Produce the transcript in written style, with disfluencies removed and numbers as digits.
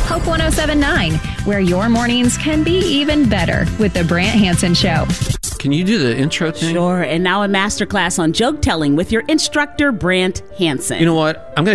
Hope 107.9, where your mornings can be even better with the Brant Hansen Show. Can you do the intro thing? Sure. And now a masterclass on joke telling with your instructor, Brant Hansen. You know what? I'm going